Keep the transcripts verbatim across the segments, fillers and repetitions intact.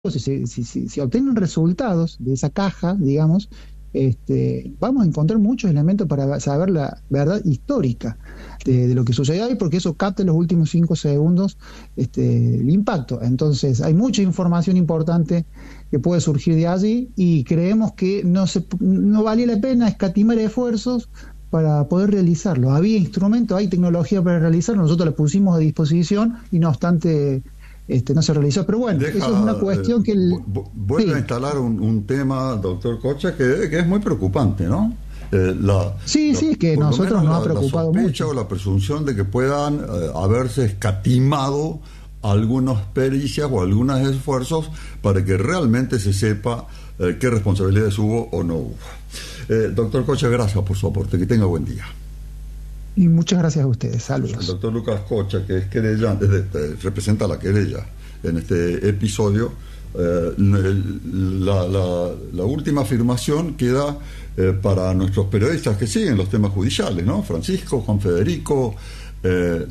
si se, si, si, si obtienen resultados de esa caja, digamos, este, vamos a encontrar muchos elementos para saber la verdad histórica de, de lo que sucedió ahí, porque eso capta en los últimos cinco segundos este, el impacto. Entonces hay mucha información importante que puede surgir de allí, y creemos que no, se, no valía la pena escatimar esfuerzos para poder realizarlo. Había instrumentos, hay tecnología para realizarlo, nosotros la pusimos a disposición y no obstante este, no se realizó. Pero bueno, Deja, eso es una cuestión eh, que... El, vuelve sí. a instalar un, un tema, doctor Cocha, que, que es muy preocupante, ¿no? Eh, la, sí, la, sí, que nosotros nos ha preocupado la sospecha mucho. O la presunción de que puedan eh, haberse escatimado algunas pericias o algunos esfuerzos para que realmente se sepa eh, qué responsabilidades hubo o no hubo. Eh, doctor Cocha, gracias por su aporte. Que tenga buen día. Y muchas gracias a ustedes. Saludos. El doctor Lucas Cocha, que es querella, es de, eh, representa la querella en este episodio. Eh, la, la, la última afirmación queda eh, para nuestros periodistas que siguen los temas judiciales, ¿no? Francisco, Juan Federico. Eh,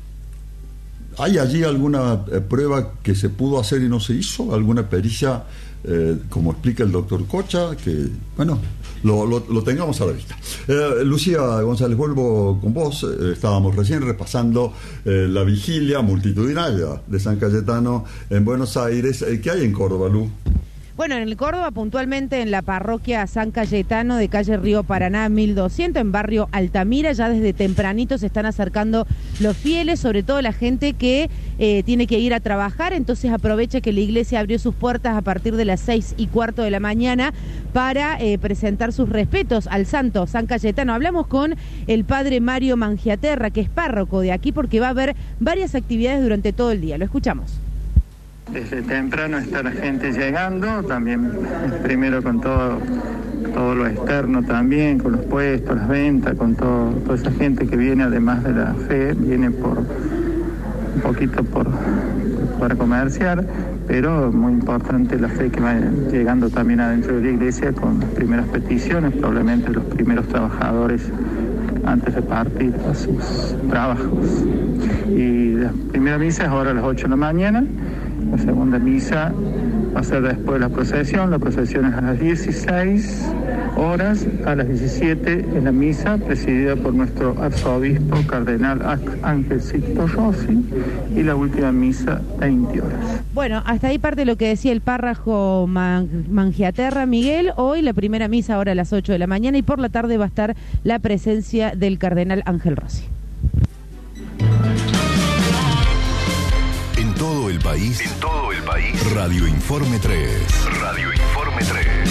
¿Hay allí alguna eh, prueba que se pudo hacer y no se hizo? ¿Alguna pericia, eh, como explica el doctor Cocha, que, bueno, lo, lo, lo tengamos a la vista? Eh, Lucía González, vuelvo con vos. Eh, estábamos recién repasando eh, la vigilia multitudinaria de San Cayetano en Buenos Aires. Eh, ¿Qué hay en Córdoba, Lu? Bueno, en el Córdoba, puntualmente en la parroquia San Cayetano de calle Río Paraná mil doscientos, en barrio Altamira, ya desde tempranito se están acercando los fieles, sobre todo la gente que eh, tiene que ir a trabajar, entonces aprovecha que la iglesia abrió sus puertas a partir de las seis y cuarto de la mañana para eh, presentar sus respetos al santo San Cayetano. Hablamos con el padre Mario Mangiaterra, que es párroco de aquí, porque va a haber varias actividades durante todo el día. Lo escuchamos. Desde temprano está la gente llegando, también primero con todo, todo lo externo también, con los puestos, las ventas, con todo, toda esa gente que viene además de la fe, viene por un poquito por para comerciar, pero muy importante la fe que va llegando también adentro de la iglesia con las primeras peticiones, probablemente los primeros trabajadores antes de partir a sus trabajos. Y la primera misa es ahora a las ocho de la mañana. La segunda misa va a ser después de la procesión. La procesión es a las dieciséis horas, a las diecisiete en la misa, presidida por nuestro arzobispo, cardenal Ángel Sixto Rossi, y la última misa, veinte horas. Bueno, hasta ahí parte lo que decía el párroco Mangiaterra, Miguel. Hoy la primera misa ahora a las ocho de la mañana, y por la tarde va a estar la presencia del cardenal Ángel Rossi. En todo el país, en todo el país, Radio Informe tres. Radio Informe tres.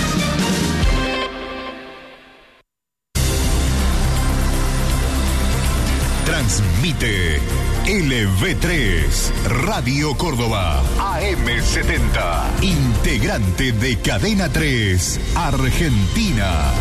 Transmite L V tres, Radio Córdoba, A M setenta, integrante de Cadena tres, Argentina.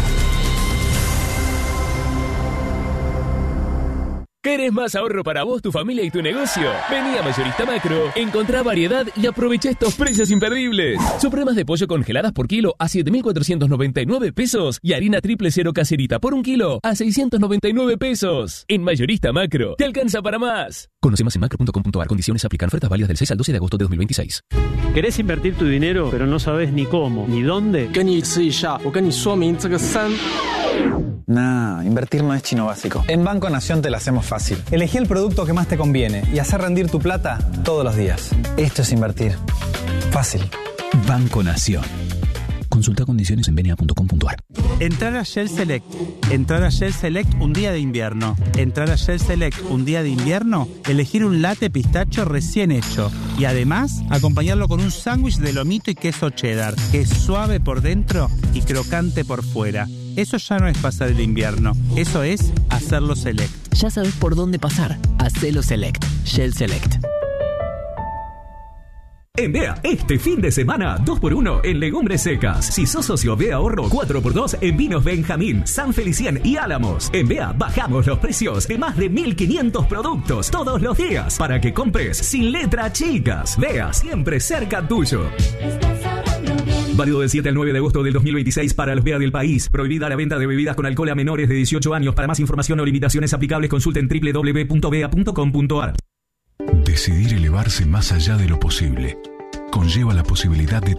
¿Querés más ahorro para vos, tu familia y tu negocio? Vení a Mayorista Macro, encontrá variedad y aprovecha estos precios imperdibles. Supremas de pollo congeladas por kilo a siete mil cuatrocientos noventa y nueve pesos y harina triple cero caserita por un kilo a seiscientos noventa y nueve pesos. En Mayorista Macro, te alcanza para más. Conoce más en macro punto com punto a r. Condiciones aplican. Ofertas válidas del seis al doce de agosto de dos mil veintiséis. ¿Querés invertir tu dinero, pero no sabes ni cómo, ni dónde? Nah, invertir no es chino básico. En Banco Nación te la hacemos fácil. Elegí el producto que más te conviene y hacer rendir tu plata todos los días. Esto es invertir. Fácil. Banco Nación. Consulta condiciones en benia punto com punto a r. Entrar a Shell Select. Entrar a Shell Select un día de invierno. Entrar a Shell Select un día de invierno, elegir un latte pistacho recién hecho. Y además, acompañarlo con un sándwich de lomito y queso cheddar, que es suave por dentro y crocante por fuera. Eso ya no es pasar el invierno, eso es hacerlo Select. Ya sabes por dónde pasar. Hacelo Select. Shell Select. En B E A, este fin de semana, dos por uno en legumbres secas. Si sos socio B E A Ahorro, cuatro por dos en vinos Benjamín, San Felicien y Álamos. En B E A bajamos los precios de más de mil quinientos productos todos los días para que compres sin letra chicas. B E A, siempre cerca tuyo. Válido del siete al nueve de agosto del dos mil veintiséis para los B E A del país. Prohibida la venta de bebidas con alcohol a menores de dieciocho años. Para más información o limitaciones aplicables, consulten doble u doble u doble u punto b e a punto com punto a r. Decidir elevarse más allá de lo posible. conlleva la posibilidad de